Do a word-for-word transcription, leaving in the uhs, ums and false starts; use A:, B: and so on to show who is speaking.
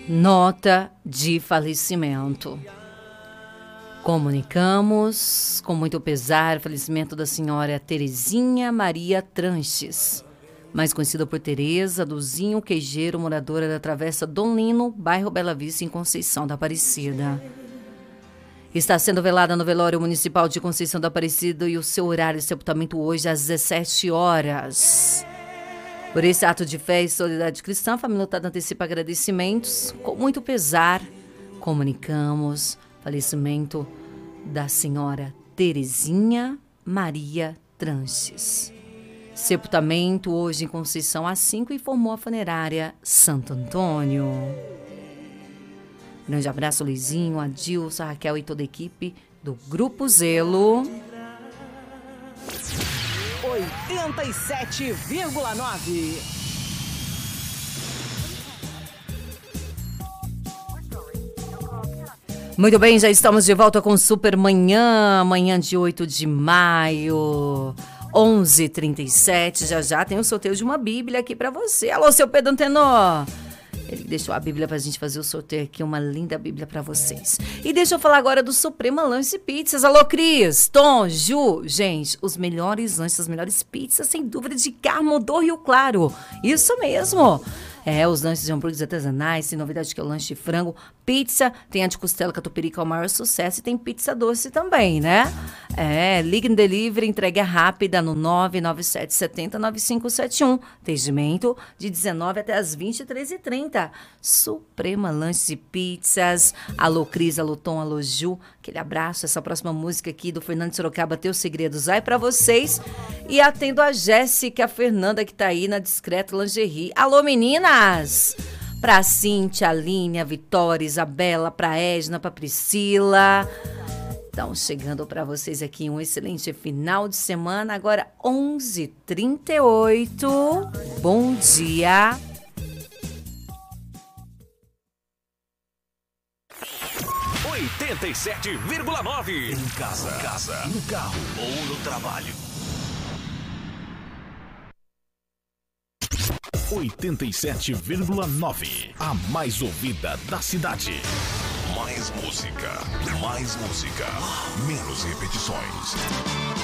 A: Nota de falecimento. Comunicamos com muito pesar o falecimento da senhora Terezinha Maria Tranches, mais conhecida por Tereza Duzinho Queijeiro, moradora da Travessa Dom Lino, bairro Bela Vista, em Conceição da Aparecida. Está sendo velada no velório municipal de Conceição da Aparecida e o seu horário de sepultamento hoje às dezessete horas. Por esse ato de fé e solidariedade cristã, a família Lutada antecipa agradecimentos. Com muito pesar, comunicamos o falecimento da senhora Terezinha Maria Tranches. Sepultamento hoje em Conceição às cinco, informou a funerária Santo Antônio. Grande abraço, Luizinho, Adilson, Raquel e toda a equipe do Grupo Zelo.
B: oitenta e sete vírgula nove.
A: Muito bem, já estamos de volta com Super Manhã, manhã de oito de maio, onze e trinta e sete. Já já tem o sorteio de uma Bíblia aqui para você. Alô, seu Pedro Antenor. Ele deixou a Bíblia pra gente fazer o sorteio aqui, uma linda Bíblia pra vocês. E deixa eu falar agora do Suprema Lanches e Pizzas. Alô, Cris, Tom, Ju. Gente, os melhores lanches, as melhores pizzas, sem dúvida, de Carmo do Rio Claro. Isso mesmo. É, os lanches de hambúrgueres artesanais, tem novidade que é o lanche de frango, pizza, tem a de costela catupiry, que é o maior sucesso, e tem pizza doce também, né? É, ligue no delivery, entrega rápida no nove nove sete sete zero nove cinco sete um, atendimento de dezenove até as vinte e três e trinta. Suprema Lanches e Pizzas. Alô, Cris, alô, Tom, alô, Ju, aquele abraço. Essa próxima música aqui do Fernando Sorocaba, Teus Segredos, vai pra vocês. E atendo a Jéssica, a Fernanda, que tá aí na Discreto Lingerie. Alô, menina! Pra Cíntia, a Aline, a Vitória, Isabela, pra Edna, pra Priscila. Então, chegando pra vocês aqui um excelente final de semana. Agora, onze e trinta e oito. Bom dia.
C: oitenta e sete vírgula nove. Em casa, casa, no carro ou no trabalho. oitenta e sete vírgula nove. A mais ouvida da cidade. Mais música. Mais música. Menos repetições.